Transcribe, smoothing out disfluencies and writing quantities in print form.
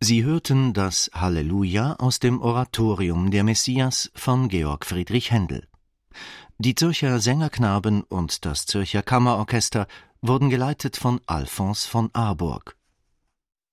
Sie hörten das Halleluja aus dem Oratorium Der Messias von Georg Friedrich Händel. Die Zürcher Sängerknaben und das Zürcher Kammerorchester wurden geleitet von Alphons von Aarburg.